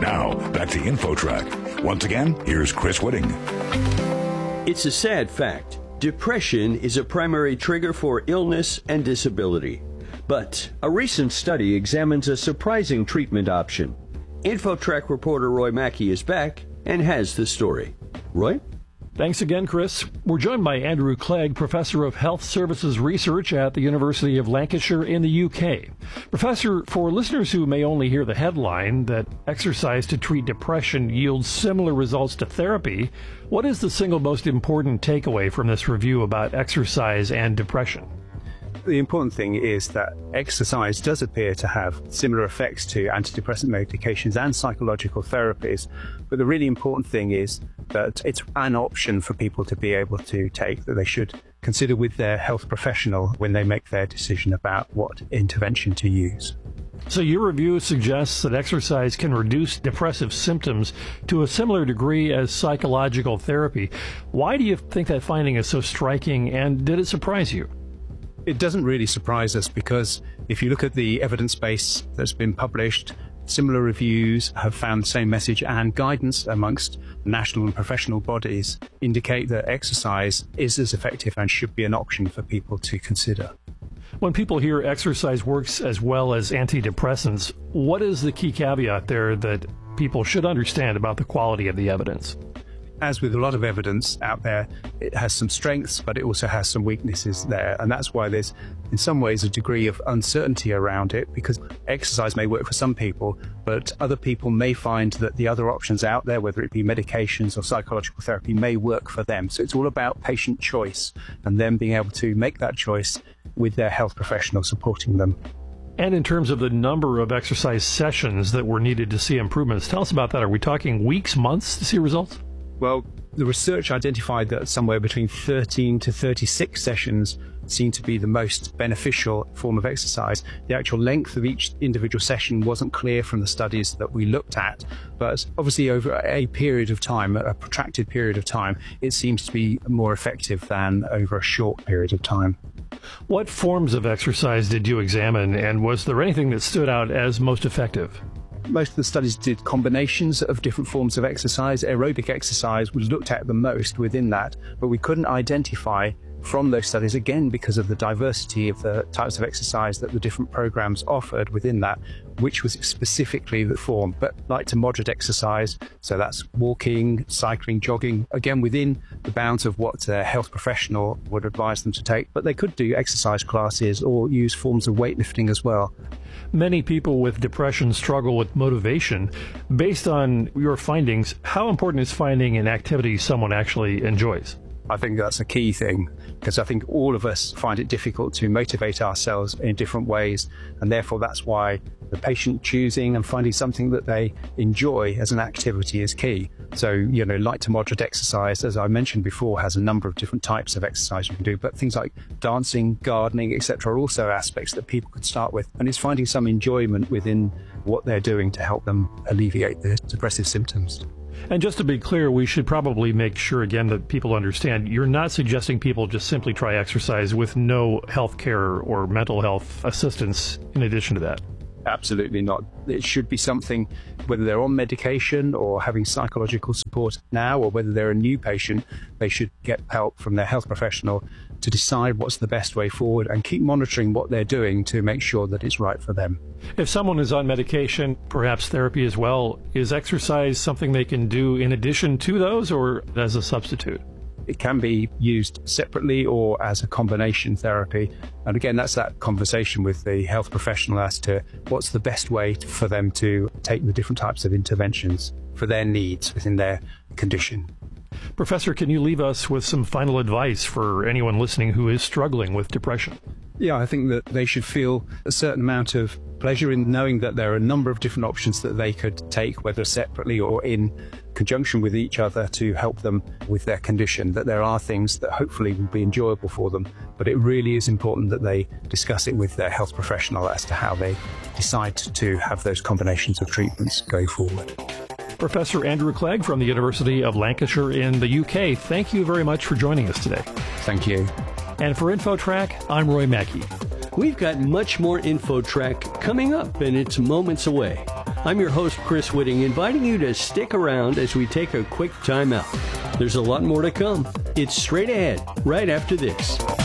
Now, back to InfoTrack. Once again, here's Chris Whitting. It's a sad fact. Depression is a primary trigger for illness and disability. But a recent study examines a surprising treatment option. InfoTrack reporter Roy Mackey is back and has the story. Roy? Thanks again, Chris. We're joined by Andrew Clegg, Professor of Health Services Research at the University of Lancashire in the UK. Professor, for listeners who may only hear the headline that exercise to treat depression yields similar results to therapy, what is the single most important takeaway from this review about exercise and depression? The important thing is that exercise does appear to have similar effects to antidepressant medications and psychological therapies. But the really important thing is that it's an option for people to be able to take, that they should consider with their health professional when they make their decision about what intervention to use. So your review suggests that exercise can reduce depressive symptoms to a similar degree as psychological therapy. Why do you think that finding is so striking, and did it surprise you? It doesn't really surprise us, because if you look at the evidence base that's been published, similar reviews have found the same message, and guidance amongst national and professional bodies indicate that exercise is as effective and should be an option for people to consider. When people hear exercise works as well as antidepressants, what is the key caveat there that people should understand about the quality of the evidence? As with a lot of evidence out there, it has some strengths, but it also has some weaknesses there. And that's why there's, in some ways, a degree of uncertainty around it, because exercise may work for some people, but other people may find that the other options out there, whether it be medications or psychological therapy, may work for them. So it's all about patient choice and them being able to make that choice with their health professional supporting them. And in terms of the number of exercise sessions that were needed to see improvements, tell us about that. Are we talking weeks, months to see results? Well, the research identified that somewhere between 13 to 36 sessions seemed to be the most beneficial form of exercise. The actual length of each individual session wasn't clear from the studies that we looked at, but obviously over a period of time, a protracted period of time, it seems to be more effective than over a short period of time. What forms of exercise did you examine, and was there anything that stood out as most effective? Most of the studies did combinations of different forms of exercise. Aerobic exercise was looked at the most within that, but we couldn't identify from those studies, again because of the diversity of the types of exercise that the different programs offered within that, which was specifically the form. But light to moderate exercise, so that's walking, cycling, jogging, again within the bounds of what a health professional would advise them to take. But they could do exercise classes or use forms of weightlifting as well. Many people with depression struggle with motivation. Based on your findings, how important is finding an activity someone actually enjoys? I think that's a key thing, because I think all of us find it difficult to motivate ourselves in different ways, and therefore that's why the patient choosing and finding something that they enjoy as an activity is key. So, light to moderate exercise, as I mentioned before, has a number of different types of exercise you can do, but things like dancing, gardening, etc. are also aspects that people could start with, and it's finding some enjoyment within what they're doing to help them alleviate the depressive symptoms. And just to be clear, we should probably make sure again that people understand you're not suggesting people just simply try exercise with no health care or mental health assistance in addition to that. Absolutely not. It should be something, whether they're on medication or having psychological support now, or whether they're a new patient, they should get help from their health professional to decide what's the best way forward and keep monitoring what they're doing to make sure that it's right for them. If someone is on medication, perhaps therapy as well, is exercise something they can do in addition to those or as a substitute? It can be used separately or as a combination therapy. And again, that's that conversation with the health professional as to what's the best way for them to take the different types of interventions for their needs within their condition. Professor, can you leave us with some final advice for anyone listening who is struggling with depression? Yeah, I think that they should feel a certain amount of pleasure in knowing that there are a number of different options that they could take, whether separately or in conjunction with each other, to help them with their condition, that there are things that hopefully will be enjoyable for them. But it really is important that they discuss it with their health professional as to how they decide to have those combinations of treatments going forward. Professor Andrew Clegg from the University of Lancashire in the UK, thank you very much for joining us today. Thank you. And for InfoTrack, I'm Roy Mackey. We've got much more InfoTrack coming up, and it's moments away. I'm your host, Chris Whitting, inviting you to stick around as we take a quick time out. There's a lot more to come. It's straight ahead, right after this.